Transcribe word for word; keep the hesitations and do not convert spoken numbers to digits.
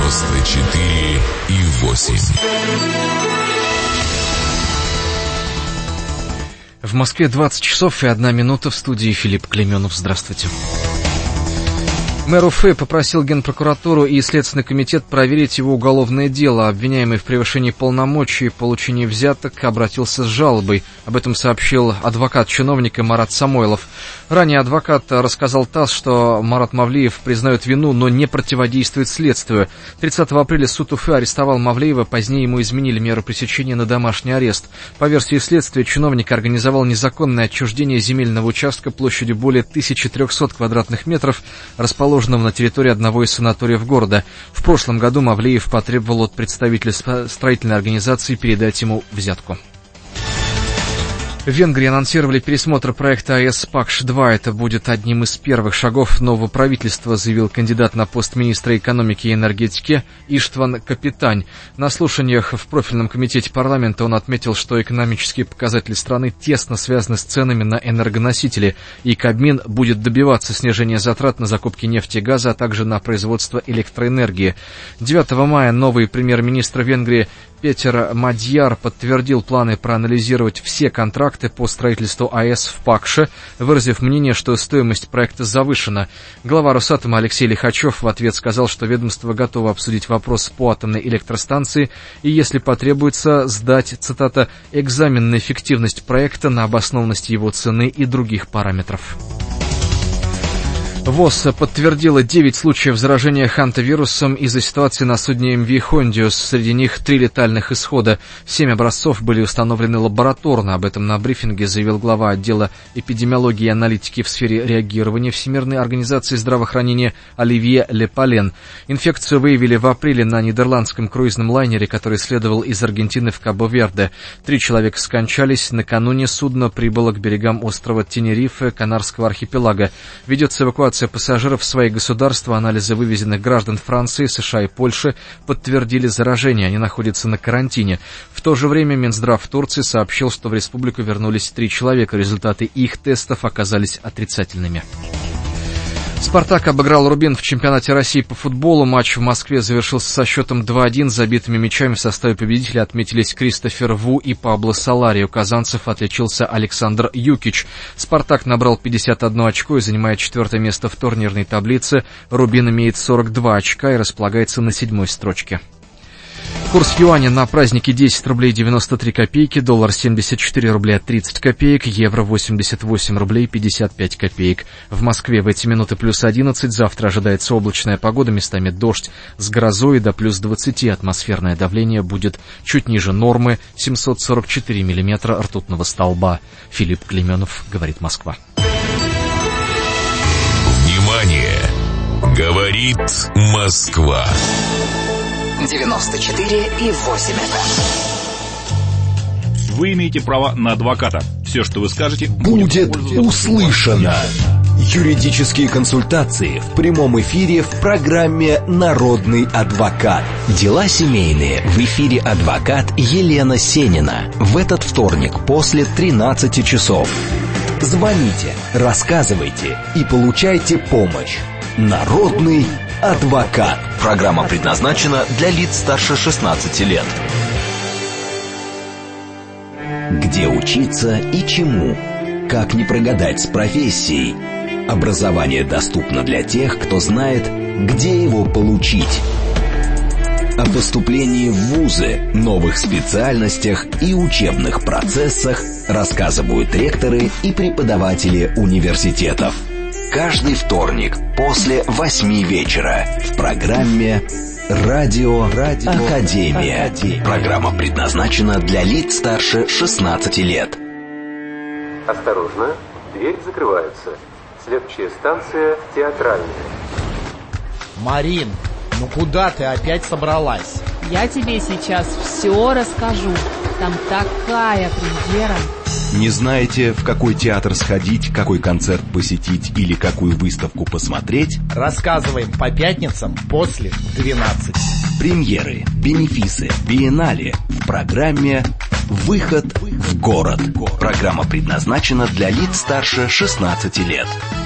девяносто четыре и восемь. В Москве двадцать часов и одна минута. В студии Филипп Клейменов. Здравствуйте. Мэр Уфы попросил Генпрокуратуру и Следственный комитет проверить его уголовное дело. Обвиняемый в превышении полномочий и получении взяток обратился с жалобой. Об этом сообщил адвокат чиновника Марат Самойлов. Ранее адвокат рассказал ТАСС, что Марат Мавлиев признает вину, но не противодействует следствию. тридцатого апреля суд Уфы арестовал Мавлиева, позднее ему изменили меру пресечения на домашний арест. По версии следствия, чиновник организовал незаконное отчуждение земельного участка площадью более тысячи трехсот квадратных метров, расположенного на территории одного из санаториев города. В прошлом году Мавлиев потребовал от представителя строительной организации передать ему взятку. В Венгрии анонсировали пересмотр проекта АЭС Пакш-два. Это будет одним из первых шагов нового правительства, заявил кандидат на пост министра экономики и энергетики Иштван Капитань. На слушаниях в профильном комитете парламента он отметил, что экономические показатели страны тесно связаны с ценами на энергоносители, и Кабмин будет добиваться снижения затрат на закупки нефти и газа, а также на производство электроэнергии. девятого мая новый премьер-министр Венгрии Петер Мадьяр подтвердил планы проанализировать все контракты по строительству АЭС в Пакше, выразив мнение, что стоимость проекта завышена. Глава Росатома Алексей Лихачев в ответ сказал, что ведомство готово обсудить вопрос по атомной электростанции и, если потребуется, сдать, цитата, «экзамен на эффективность проекта, на обоснованность его цены и других параметров». ВОЗ подтвердила девять случаев заражения хантавирусом из-за ситуации на судне эм ви Хондиус. Среди них три летальных исхода. Семь образцов были установлены лабораторно. Об этом на брифинге заявил глава отдела эпидемиологии и аналитики в сфере реагирования Всемирной организации здравоохранения Оливье Лепален. Инфекцию выявили в апреле на нидерландском круизном лайнере, который следовал из Аргентины в Кабо-Верде. Три человека скончались. Накануне судно прибыло к берегам острова Тенерифе, Канарского архипелага. Ведется эвакуация пассажиров в свои государства. Анализы вывезенных граждан Франции, США и Польши подтвердили заражение. Они находятся на карантине. В то же время Минздрав Турции сообщил, что в республику вернулись три человека. Результаты их тестов оказались отрицательными. «Спартак» обыграл «Рубин» в чемпионате России по футболу. Матч в Москве завершился со счетом два-один. Забитыми мячами в составе победителя отметились Кристофер Ву и Пабло Солари. У казанцев отличился Александр Юкич. «Спартак» набрал пятьдесят одно очко и занимает четвертое место в турнирной таблице. «Рубин» имеет сорок два очка и располагается на седьмой строчке. Курс юаня на праздники десять рублей девяносто три копейки, доллар семьдесят четыре рубля тридцать копеек, евро восемьдесят восемь рублей пятьдесят пять копеек. В Москве в эти минуты плюс одиннадцать, завтра ожидается облачная погода, местами дождь с грозой до плюс двадцати, атмосферное давление будет чуть ниже нормы, семьсот сорок четыре миллиметра ртутного столба. Филипп Клейменов, говорит Москва. Внимание! Говорит Москва. девяносто четыре и восемь эф эм. Вы имеете право на адвоката. Все, что вы скажете, будет услышано. Юридические консультации в прямом эфире в программе «Народный адвокат». Дела семейные. В эфире адвокат Елена Сенина. В этот вторник после тринадцати часов. Звоните, рассказывайте и получайте помощь. «Народный адвокат». Программа предназначена для лиц старше шестнадцати лет. Где учиться и чему? Как не прогадать с профессией? Образование доступно для тех, кто знает, где его получить. О поступлении в вузы, новых специальностях и учебных процессах рассказывают ректоры и преподаватели университетов. Каждый вторник после восьми вечера в программе «Радио, Радио Академия». Академия. Программа предназначена для лиц старше шестнадцати лет. Осторожно, двери закрываются. Следующая станция Театральная. Марин, ну куда ты опять собралась? Я тебе сейчас все расскажу. Там такая премьера. Не знаете, в какой театр сходить, какой концерт посетить или какую выставку посмотреть? Рассказываем по пятницам после двенадцати. Премьеры, бенефисы, биеннале в программе «Выход в город». Программа предназначена для лиц старше шестнадцати лет.